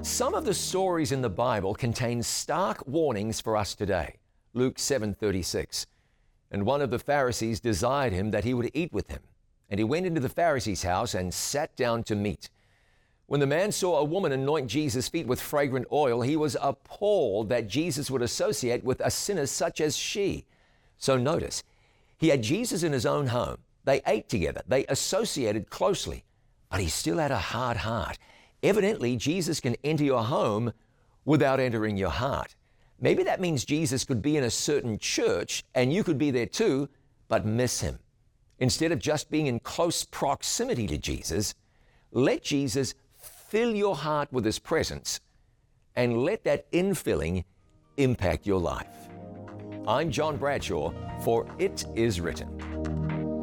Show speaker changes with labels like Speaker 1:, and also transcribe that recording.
Speaker 1: Some of the stories in the Bible contain stark warnings for us today. Luke 7:36. And one of the Pharisees desired him that he would eat with him. And he went into the Pharisee's house and sat down to meat. When the man saw a woman anoint Jesus' feet with fragrant oil, he was appalled that Jesus would associate with a sinner such as she. So notice, he had Jesus in his own home. They ate together. They associated closely. But he still had a hard heart. Evidently, Jesus can enter your home without entering your heart. Maybe that means Jesus could be in a certain church and you could be there too, but miss him. Instead of just being in close proximity to Jesus, let Jesus fill your heart with his presence and let that infilling impact your life. I'm John Bradshaw for It Is Written.